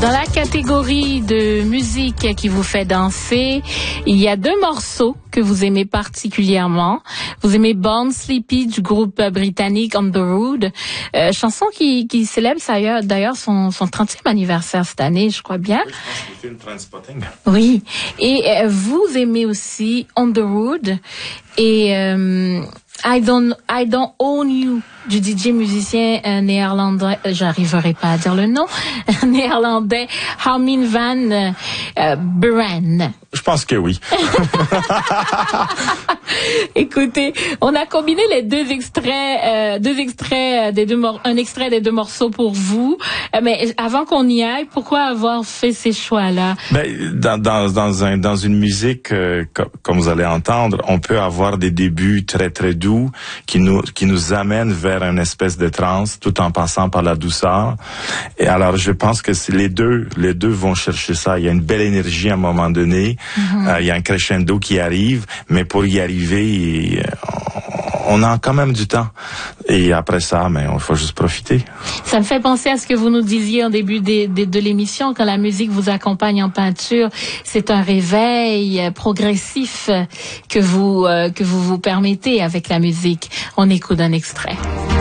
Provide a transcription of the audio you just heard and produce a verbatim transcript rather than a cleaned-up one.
Dans la catégorie de musique qui vous fait danser, il y a deux morceaux que vous aimez particulièrement. Vous aimez Born Sleepy du groupe britannique On the Road, euh, chanson qui, qui célèbre d'ailleurs son, son trentième anniversaire cette année, je crois bien. Oui, je pense que le film Trainspotting. Oui, et euh, vous aimez aussi On the Road et euh, I don't I don't own you du D J musicien euh, néerlandais, euh, j'arriverai pas à dire le nom, néerlandais Armin van euh, euh, Buuren. Je pense que oui. Écoutez, on a combiné les deux extraits, euh, deux extraits des deux mor- un extrait des deux morceaux pour vous. Euh, mais avant qu'on y aille, pourquoi avoir fait ces choix-là? Ben, dans dans dans un dans une musique euh, comme, comme vous allez entendre, on peut avoir des débuts très très doux qui nous qui nous amènent vers une espèce de transe, tout en passant par la douceur. Et alors, je pense que c'est les deux les deux vont chercher ça. Il y a une belle énergie à un moment donné. Mm-hmm. Euh, il y a un crescendo qui arrive, mais pour y arriver, on a quand même du temps. Et après ça, mais il faut juste profiter. Ça me fait penser à ce que vous nous disiez en début de, de, de l'émission, quand la musique vous accompagne en peinture, c'est un réveil progressif que vous euh, que vous vous permettez avec la musique. On écoute un extrait.